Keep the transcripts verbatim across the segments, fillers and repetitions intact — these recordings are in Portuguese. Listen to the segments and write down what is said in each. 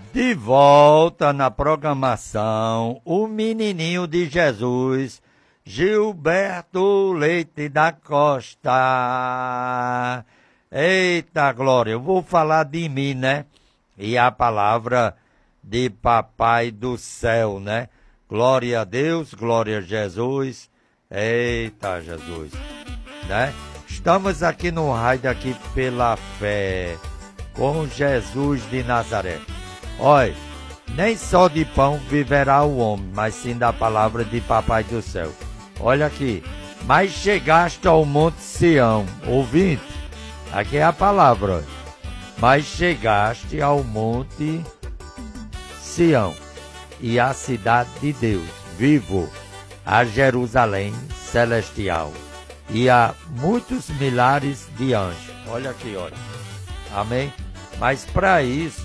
De volta na programação, o menininho de Jesus, Gilberto Leite da Costa. Eita glória, eu vou falar de mim, né? E a palavra de Papai do Céu, né? Glória a Deus, glória a Jesus. Eita Jesus, né? Estamos aqui no raio aqui pela fé, com Jesus de Nazaré. Olha, nem só de pão viverá o homem, mas sim da palavra de Papai do Céu. Olha aqui, mas chegaste ao Monte Sião, ouvinte, aqui é a palavra, olha. Mas chegaste ao Monte Sião e à cidade de Deus, vivo, a Jerusalém celestial e a muitos milhares de anjos. Olha aqui, olha. Amém? Mas para isso,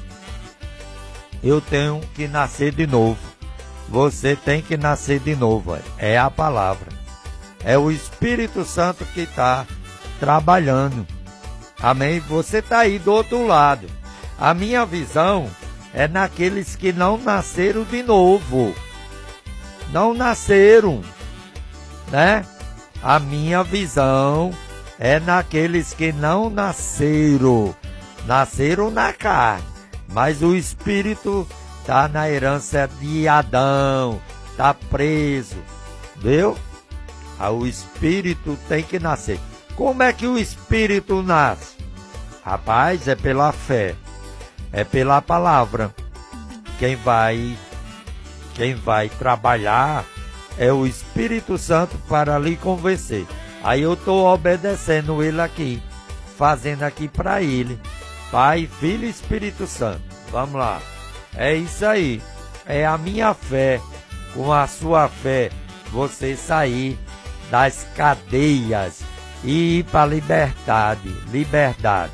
eu tenho que nascer de novo. Você tem que nascer de novo. É a palavra. É o Espírito Santo que está trabalhando. Amém? Você está aí do outro lado. A minha visão é naqueles que não nasceram de novo. Não nasceram, né? A minha visão é naqueles que não nasceram. Nasceram na carne. Mas o Espírito está na herança de Adão, está preso, viu? Ah, o Espírito tem que nascer. Como é que o Espírito nasce? Rapaz, é pela fé, é pela palavra. Quem vai, quem vai trabalhar é o Espírito Santo para lhe convencer. Aí eu estou obedecendo ele aqui, fazendo aqui para ele. Pai, Filho e Espírito Santo. Vamos lá. É isso aí. É a minha fé. Com a sua fé, você sair das cadeias e ir para a liberdade. Liberdade.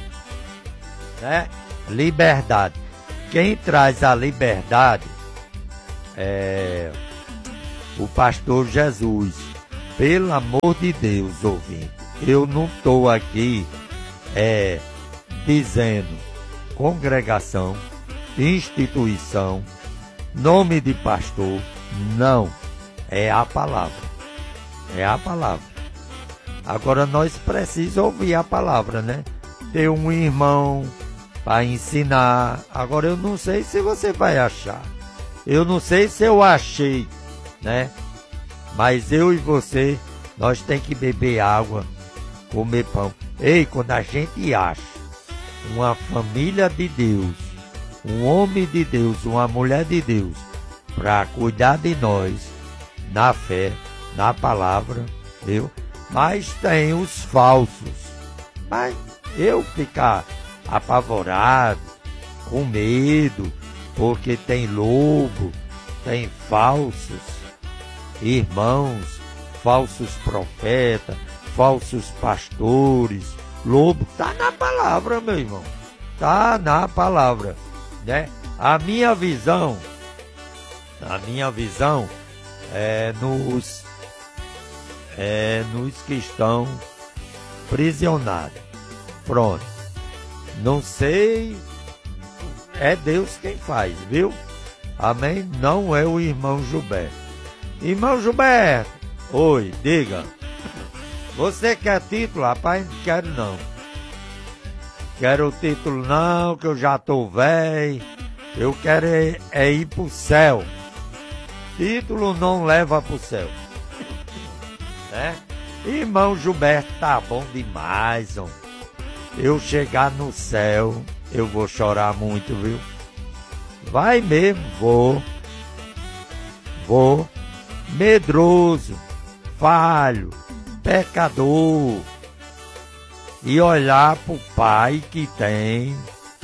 Né? Liberdade. Quem traz a liberdade é o pastor Jesus. Pelo amor de Deus, ouvinte. Eu não estou aqui... É, dizendo congregação, instituição, nome de pastor, não, é a palavra, é a palavra. Agora nós precisamos ouvir a palavra, né? Ter um irmão para ensinar. Agora eu não sei se você vai achar, eu não sei se eu achei, né? Mas eu e você, nós tem que beber água, comer pão. Ei, quando a gente acha uma família de Deus, um homem de Deus, uma mulher de Deus, para cuidar de nós, na fé, na palavra, viu? Mas tem os falsos. Mas eu ficar apavorado, com medo, porque tem lobo, tem falsos irmãos, falsos profetas, falsos pastores, lobo, tá na palavra, meu irmão. Tá na palavra, né? A minha visão, a minha visão é nos, é nos que estão prisionados. Pronto. Não sei, é Deus quem faz, viu? Amém? Não é o irmão Gilberto. Irmão Gilberto, oi, diga. Você quer título? Rapaz, não quero não. Quero o título não, que eu já tô velho. Eu quero é, é ir pro céu. Título não leva pro céu. Né? Irmão Gilberto, tá bom demais, homem. Eu chegar no céu, eu vou chorar muito, viu? Vai mesmo, vou. Vou. Medroso, falho, pecador, e olhar para o Pai que tem,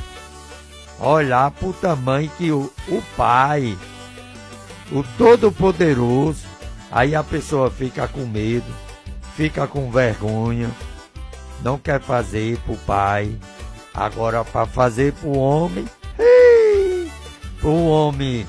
olhar para o tamanho que o, o Pai, o Todo-Poderoso, aí a pessoa fica com medo, fica com vergonha, não quer fazer para o Pai. Agora para fazer para o homem, para o homem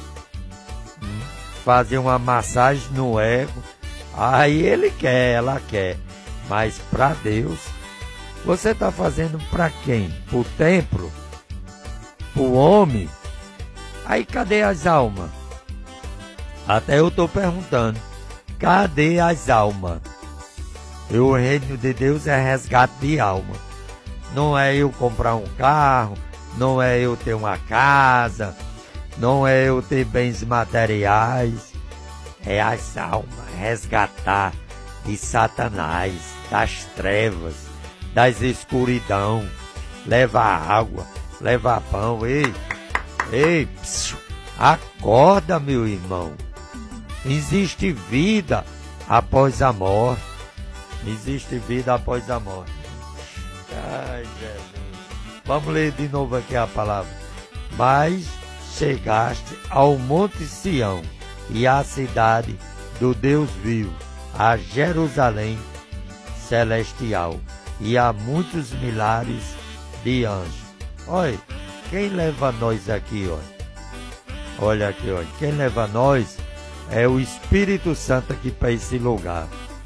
fazer uma massagem no ego, aí ele quer, ela quer. Mas para Deus, você está fazendo para quem? Para o templo? Para o homem? Aí cadê as almas? Até eu estou perguntando, cadê as almas? E o reino de Deus é resgate de alma. Não é eu comprar um carro, não é eu ter uma casa, não é eu ter bens materiais. É as almas, resgatar de Satanás, das trevas, das escuridão. Levar água, levar pão. Ei, ei, psiu, acorda, meu irmão. Existe vida após a morte. Existe vida após a morte. Ai, Jesus. Vamos ler de novo aqui a palavra. Mas chegaste ao Monte Sião e à cidade do Deus vivo, a Jerusalém celestial, e a muitos milhares de anjos. Olha, quem leva nós aqui, olha. Olha aqui, olha. Quem leva nós é o Espírito Santo aqui para esse lugar.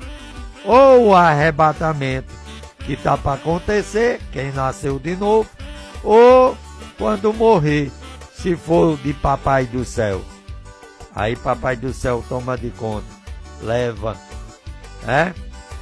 Ou o arrebatamento que está para acontecer, quem nasceu de novo, ou quando morrer, se for de Papai do Céu. Aí Papai do Céu toma de conta, leva, né?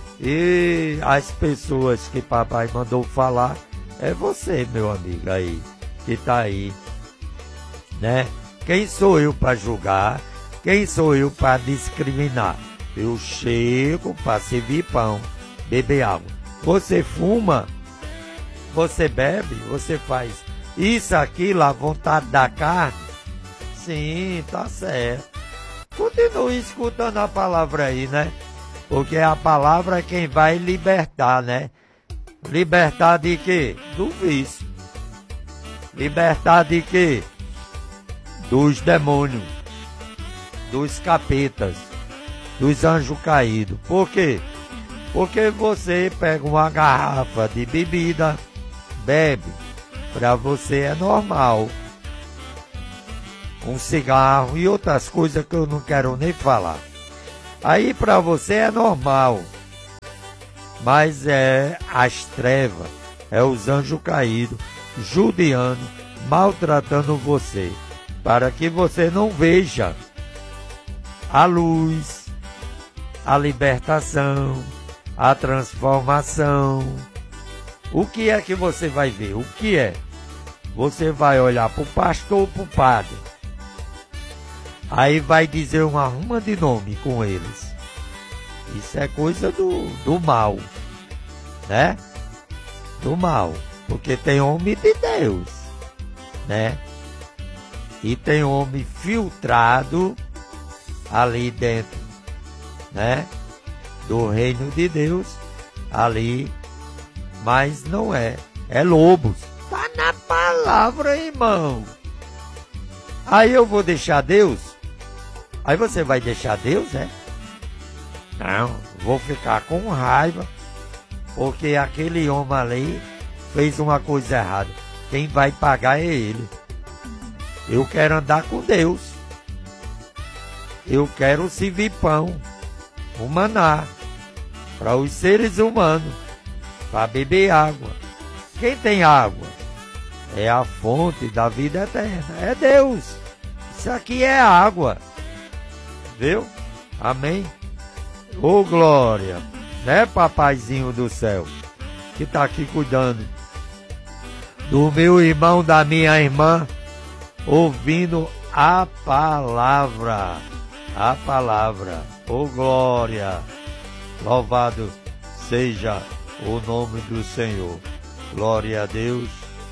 E as pessoas que Papai mandou falar, é você, meu amigo, aí, que está aí, né? Quem sou eu para julgar? Quem sou eu para discriminar? Eu chego para servir pão, beber água. Você fuma, você bebe, você faz isso, aquilo, a vontade da carne. Sim, tá certo. Continue escutando a palavra aí, né? Porque a palavra é quem vai libertar, né? Libertar de quê? Do vício. Libertar de quê? Dos demônios, dos capetas, dos anjos caídos. Por quê? Porque você pega uma garrafa de bebida, bebe, para você é normal. Um cigarro e outras coisas que eu não quero nem falar. Aí para você é normal. Mas é as trevas, é os anjos caídos, judiando, maltratando você, para que você não veja a luz, a libertação, a transformação. O que é que você vai ver? O que é? Você vai olhar para o pastor ou para o padre. Aí vai dizer uma ruma de nome com eles. Isso é coisa do, do mal, né? Do mal. Porque tem homem de Deus, né? E tem homem filtrado ali dentro, né? Do reino de Deus, ali, mas não é. É lobos. Tá na palavra, irmão. Aí eu vou deixar Deus? Aí você vai deixar Deus, é? Não, vou ficar com raiva, porque aquele homem ali fez uma coisa errada. Quem vai pagar é ele. Eu quero andar com Deus. Eu quero servir pão, o maná, para os seres humanos, para beber água. Quem tem água? É a fonte da vida eterna. É Deus. Isso aqui é água. Viu? Amém? Ô glória, né, papaizinho do céu, que está aqui cuidando do meu irmão, da minha irmã, ouvindo a palavra, a palavra. Ô glória, louvado seja o nome do Senhor. Glória a Deus.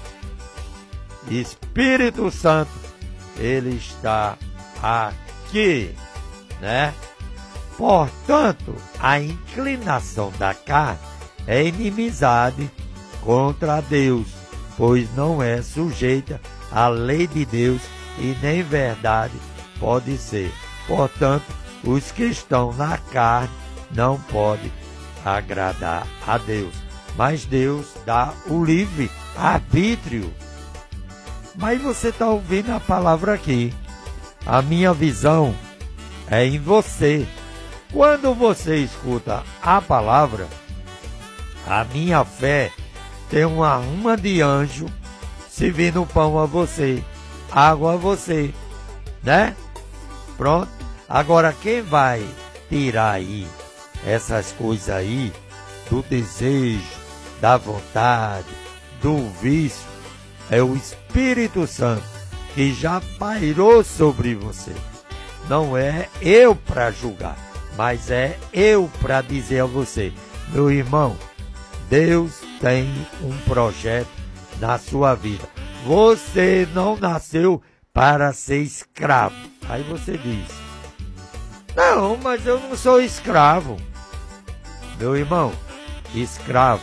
Espírito Santo, Ele está aqui, né? Portanto, a inclinação da carne é inimizade contra Deus, pois não é sujeita à lei de Deus e nem verdade pode ser. Portanto, os que estão na carne não podem agradar a Deus. Mas Deus dá o livre arbítrio. Mas você está ouvindo a palavra aqui. A minha visão é em você. Quando você escuta a palavra, a minha fé tem uma ruma de anjo servindo pão a você. água a você, né? Pronto. Agora quem vai tirar aí essas coisas aí, do desejo, da vontade, do vício, é o Espírito Santo que já pairou sobre você. Não é eu para julgar, mas é eu para dizer a você, meu irmão, Deus tem um projeto na sua vida. Você não nasceu para ser escravo. Aí você diz, não, mas eu não sou escravo. Meu irmão, escravo,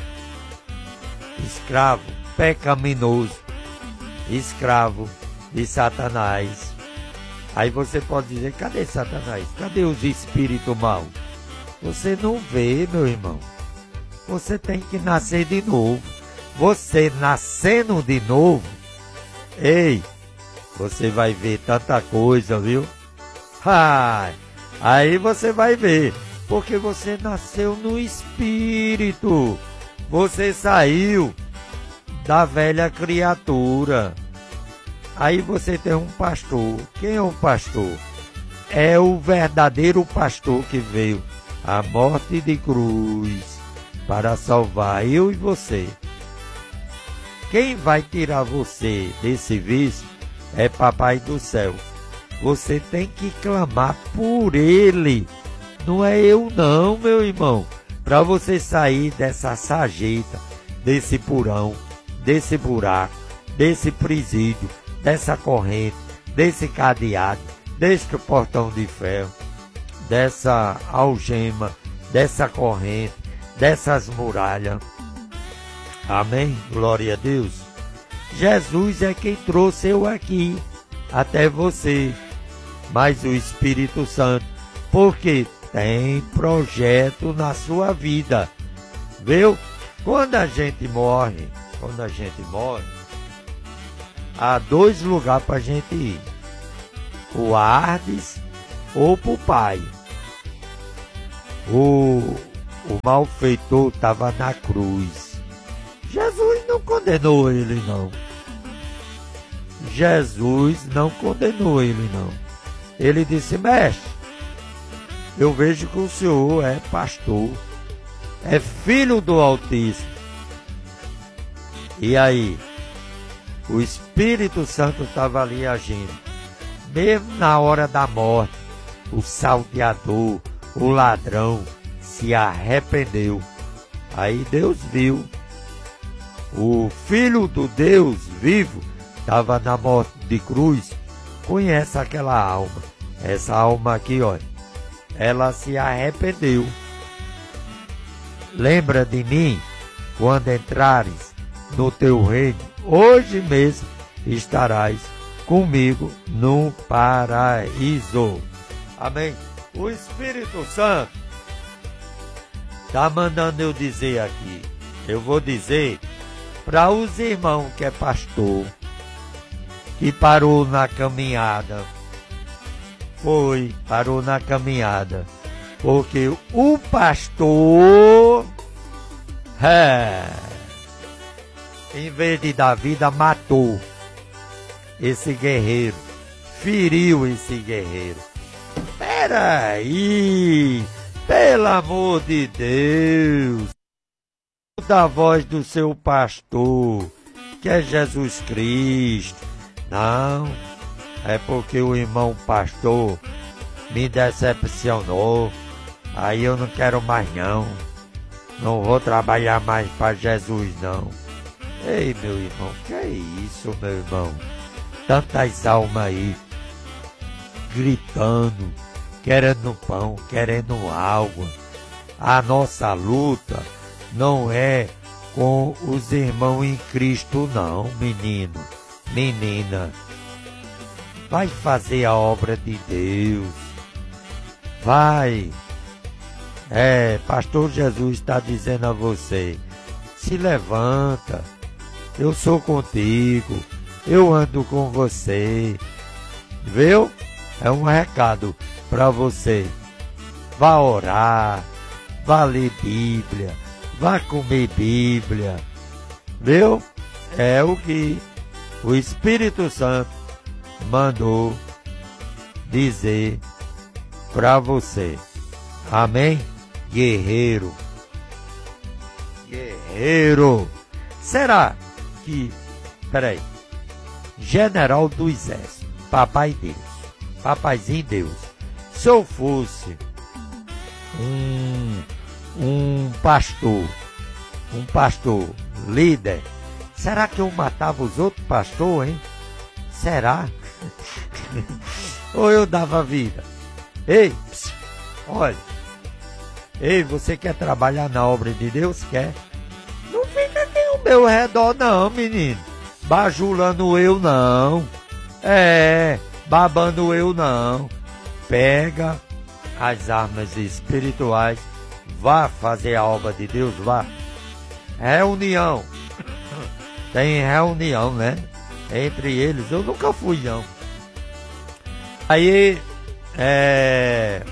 escravo pecaminoso, escravo de Satanás. Aí você pode dizer, cadê Satanás? Cadê os espíritos maus? Você não vê, meu irmão. Você tem que nascer de novo. Você nascendo de novo, ei, você vai ver tanta coisa, viu? Ah, aí você vai ver, porque você nasceu no Espírito. Você saiu da velha criatura. Aí você tem um pastor. Quem é o pastor? É o verdadeiro pastor que veio à morte de cruz para salvar eu e você. Quem vai tirar você desse vício é Papai do Céu. Você tem que clamar por Ele. Não é eu não, meu irmão. Para você sair dessa sarjeta, desse porão, desse buraco, desse presídio, dessa corrente, desse cadeado, desse portão de ferro, dessa algema, dessa corrente, dessas muralhas. Amém? Glória a Deus. Jesus é quem trouxe eu aqui, até você. Mas o Espírito Santo, porque tem projeto na sua vida. Viu? Quando a gente morre, quando a gente morre, há dois lugares para a gente ir. O Hades ou para o Pai. O, o malfeitor estava na cruz. Jesus não condenou ele, não. Jesus não condenou ele, não. Ele disse, mestre, eu vejo que o senhor é pastor, é filho do Altíssimo. E aí, o Espírito Santo estava ali agindo. Mesmo na hora da morte, o salteador, o ladrão, se arrependeu. Aí Deus viu. O Filho do Deus vivo estava na morte de cruz. Conhece aquela alma. Essa alma aqui, olha. Ela se arrependeu. Lembra de mim quando entrares no teu reino. Hoje mesmo estarás comigo no paraíso. Amém? O Espírito Santo está mandando eu dizer aqui. Eu vou dizer para os irmãos que é pastor, que parou na caminhada. Foi, parou na caminhada. Porque o pastor, é, em vez de dar vida, matou esse guerreiro, feriu esse guerreiro. Peraí, pelo amor de Deus, da voz do seu pastor, que é Jesus Cristo. Não, é porque o irmão pastor me decepcionou. Aí eu não quero mais não. Não vou trabalhar mais para Jesus não. Ei, meu irmão, que é isso, meu irmão? Tantas almas aí, gritando, querendo pão, querendo água. A nossa luta não é com os irmãos em Cristo não, menino, menina. Vai fazer a obra de Deus. Vai. É, pastor Jesus está dizendo a você, se levanta, eu sou contigo, eu ando com você, viu? É um recado para você. Vá orar, vá ler Bíblia, vá comer Bíblia, viu? É o que o Espírito Santo mandou dizer para você. Amém? Guerreiro. Guerreiro. Será que... Peraí. General do Exército. Papai Deus. Papaizinho Deus. Se eu fosse um, um pastor, um pastor líder, será que eu matava os outros pastores, hein? Será? Ou eu dava vida? Ei, psiu, olha. Ei, você quer trabalhar na obra de Deus? Quer? Não fica aqui ao meu redor não, menino. Bajulando eu não. É, babando eu não. Pega as armas espirituais, vá fazer a obra de Deus, vá. Reunião. Tem reunião, né? Entre eles, eu nunca fui não. Aí, é...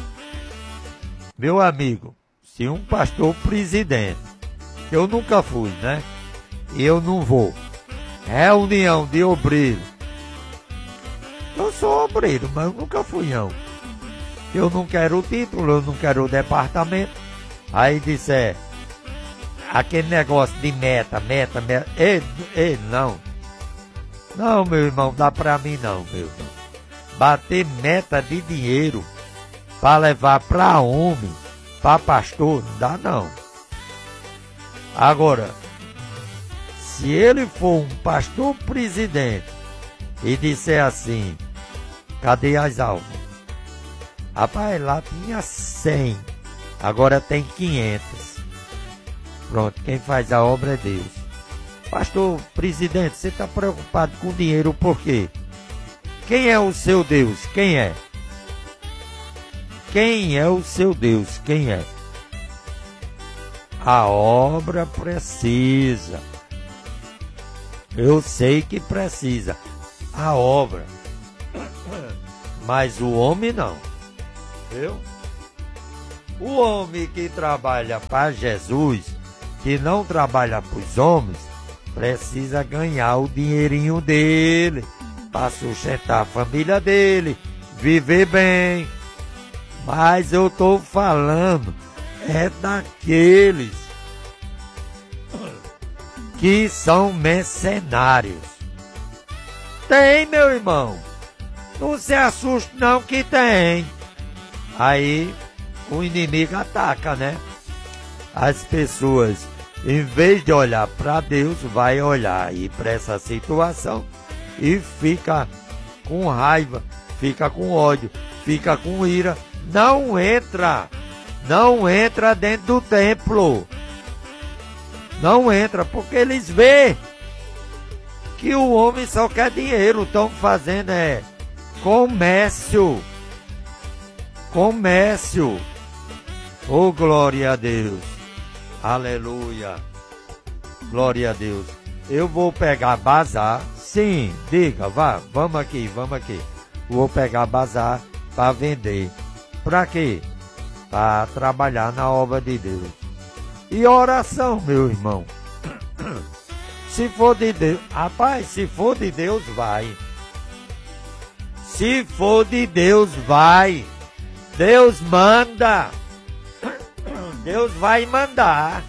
meu amigo, se um pastor presidente, eu nunca fui, né? Eu não vou. Reunião de obreiro. Eu sou obreiro, mas eu nunca fui não. Eu não quero o título, eu não quero o departamento. Aí disser, aquele negócio de meta, meta, meta. Ei, ei, não. Não, meu irmão, dá pra mim não, meu irmão. Bater meta de dinheiro para levar para homem, para pastor, não dá não. Agora, se ele for um pastor presidente e disser assim, cadê as almas? Rapaz, lá tinha cem, agora tem quinhentas. Pronto, quem faz a obra é Deus. Pastor presidente, você está preocupado com dinheiro por quê? Quem é o seu Deus? Quem é? Quem é o seu Deus? Quem é? A obra precisa. Eu sei que precisa. A obra. Mas o homem não. Viu? O homem que trabalha para Jesus, que não trabalha para os homens, precisa ganhar o dinheirinho dele, para sustentar a família dele, viver bem. Mas eu estou falando é daqueles que são mercenários. Tem, meu irmão. Não se assuste não que tem. Aí o inimigo ataca, né? As pessoas, em vez de olhar para Deus, vai olhar aí para essa situação e fica com raiva, fica com ódio, fica com ira. Não entra, não entra dentro do templo. Não entra, porque eles veem que o homem só quer dinheiro. Estão fazendo é comércio. Comércio. Oh, glória a Deus. Aleluia. Glória a Deus. Eu vou pegar bazar. Sim, diga, vá, vamos aqui, vamos aqui. Vou pegar bazar para vender. Para quê? Para trabalhar na obra de Deus. E oração, meu irmão. Se for de Deus, rapaz, se for de Deus, vai. Se for de Deus, vai. Deus manda. Deus vai mandar.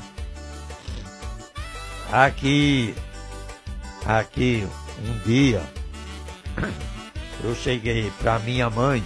Aqui, aqui, um dia, eu cheguei para minha mãe.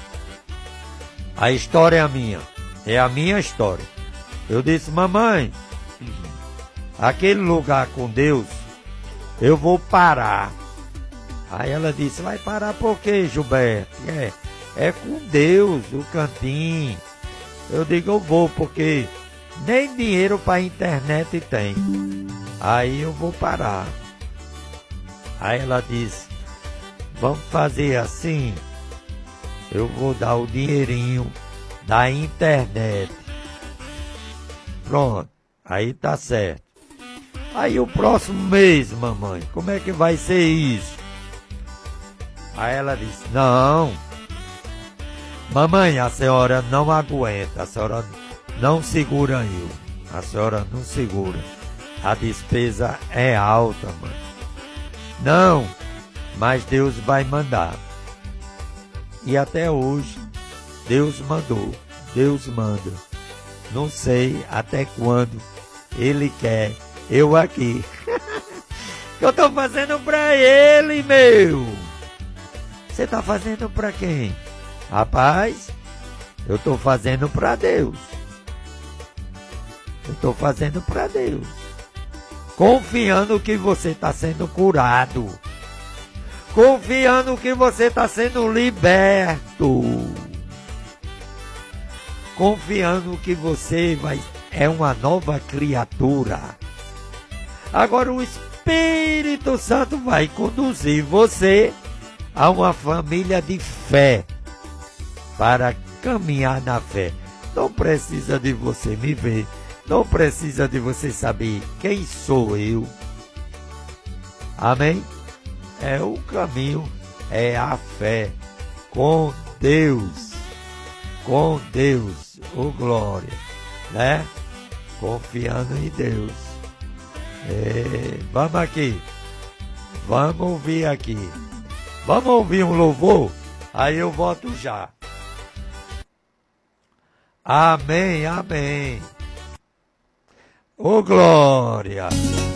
A história é a minha, é a minha história. Eu disse, mamãe, aquele lugar com Deus, eu vou parar. Aí ela disse, vai parar por quê, Gilberto? É, é com Deus, o cantinho. Eu digo, eu vou, porque nem dinheiro para internet tem. Aí eu vou parar. Aí ela disse, vamos fazer assim, eu vou dar o dinheirinho da internet. Pronto, aí tá certo. Aí o próximo mês, mamãe, como é que vai ser isso? Aí ela disse, não, mamãe, a senhora não aguenta, a senhora não segura eu, a senhora não segura. A despesa é alta, mãe. Não, mas Deus vai mandar. E até hoje, Deus mandou, Deus manda. Não sei até quando Ele quer eu aqui. Eu tô fazendo pra Ele, meu. Você tá fazendo pra quem? Rapaz, eu tô fazendo pra Deus. Eu tô fazendo pra Deus. Confiando que você está sendo curado. Confiando que você está sendo liberto. Confiando que você vai, é uma nova criatura. Agora o Espírito Santo vai conduzir você a uma família de fé. Para caminhar na fé. Não precisa de você me ver. Não precisa de você saber quem sou eu. Amém? É o caminho, é a fé com Deus. Com Deus, ô glória, né? Confiando em Deus. É, vamos aqui. Vamos ouvir aqui. Vamos ouvir um louvor? Aí eu volto já. Amém, amém. Ô glória!